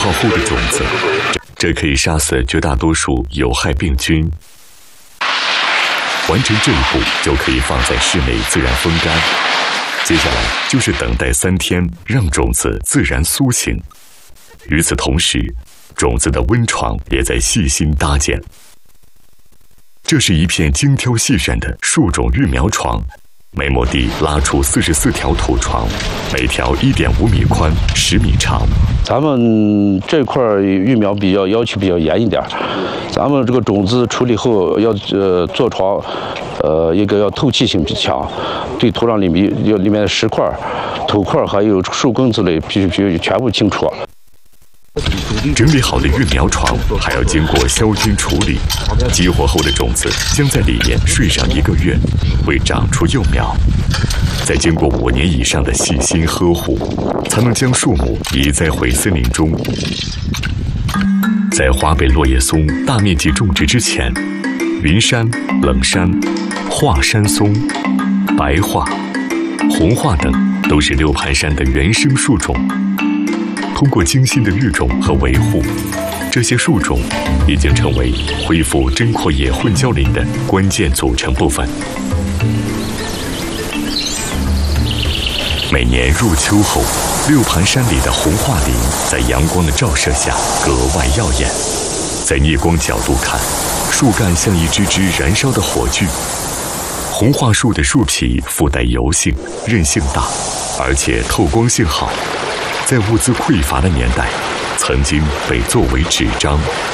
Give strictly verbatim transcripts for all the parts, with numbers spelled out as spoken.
泡后的种子，这可以杀死绝大多数有害病菌。完成这一步，就可以放在室内自然风干。接下来就是等待三天，让种子自然苏醒。与此同时，种子的温床也在细心搭建。这是一片精挑细选的树种育苗床。每亩地拉出四十四条土床，每条一点五米宽，十米长。 咱们这块育苗比较要求比较严一点，咱们这个种子处理后要呃做床，呃一个要透气性比较强，对土壤里面要里面的石块、土块还有树根之类，必须必须全部清除。 整理好的育苗床还要经过消菌处理，激活后的种子将在里面睡上一个月，会长出幼苗。再经过五年以上的细心呵护，才能将树木移栽回森林中。在华北落叶松大面积种植之前，云杉、冷杉、华山松、白桦、红桦等都是六盘山的原生树种。通过精心的育种和维护，这些树种已经成为恢复针阔叶混交林的关键组成部分。每年入秋后，六盘山里的红桦林在阳光的照射下格外耀眼。在逆光角度看，树干像一只只燃烧的火炬。红桦树的树皮附带油性，韧性大，而且透光性好。在物资匮乏的年代，曾经被作为纸张。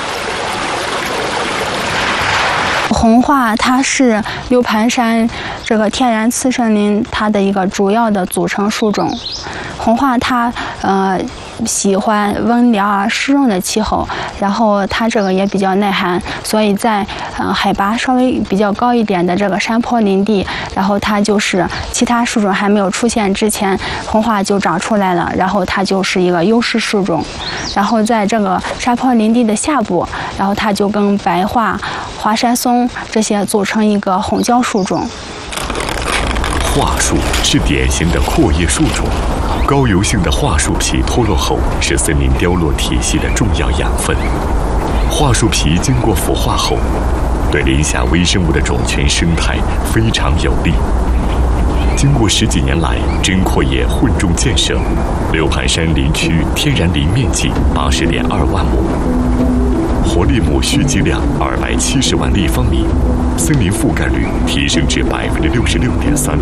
红桦它是六盘山这个天然次生林它的一个主要的组成树种。红桦它呃喜欢温凉啊湿润的气候，然后它这个也比较耐寒，所以在呃海拔稍微比较高一点的这个山坡林地，然后它就是其他树种还没有出现之前，红桦就长出来了，然后它就是一个优势树种。然后在这个山坡林地的下部，然后它就跟白桦、华山松这些组成一个混交树种。 桦树是典型的阔叶树种。高油性的桦树皮脱落后，是森林凋落体系的重要养分。桦树皮经过腐化后，对林下微生物的种群生态非常有利。经过十几年来针阔叶混种建设，六盘山林区天然林面积八十点二万亩，活力木蓄积量二百七十万立方米，森林覆盖率提升至百分之六十六点三。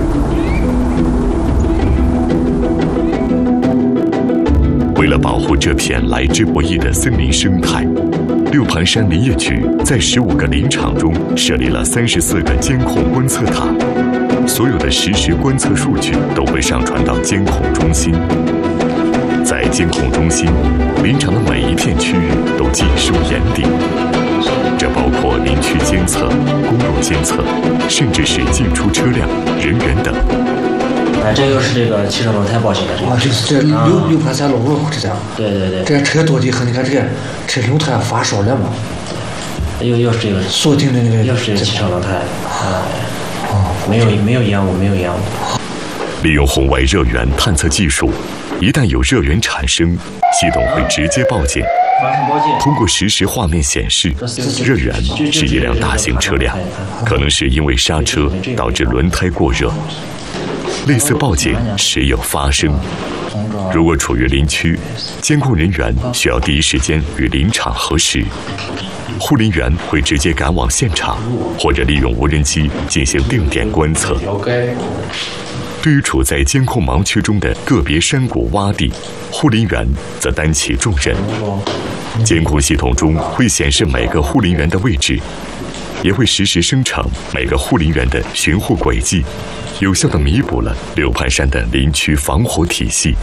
为了保护这片来之不易的森林生态，六盘山林业局在十五个林场中设立了三十四个监控观测塔，所有的实时观测数据都会上传到监控中心。在监控中心，林场的每一片区域都尽收严盯，这包括林区监测、公路监测，甚至是进出车辆、人员等。 哎，这又是这个汽车轮胎报警的这个啊，就是这六六盘山路路是这样。 对对对。 这车多的很，你看这个车轮胎发烧了嘛？ 又又是这个锁定的那个。 又是这个汽车轮胎，哎，哦，没有没有烟雾，没有烟雾。 利用红外热源探测技术，一旦有热源产生，系统会直接报警。通过实时画面显示，热源是一辆大型车辆，可能是因为刹车导致轮胎过热。类似报警时有发生。如果处于林区，监控人员需要第一时间与林场核实，护林员会直接赶往现场，或者利用无人机进行定点观测。对于处在监控盲区中的个别山谷洼地，护林员则担起重任。监控系统中会显示每个护林员的位置，也会实时生成每个护林员的巡护轨迹，有效地弥补了六盘山的林区防火体系。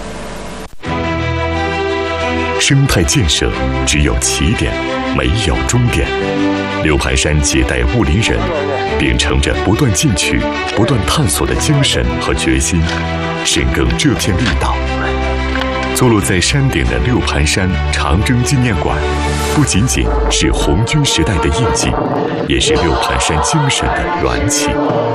生态建设只有起点，没有终点。六盘山几代雾林人秉承着不断进取、不断探索的精神和决心，深耕这片绿岛。坐落在山顶的六盘山长征纪念馆，不仅仅是红军时代的印记，也是六盘山精神的缘起。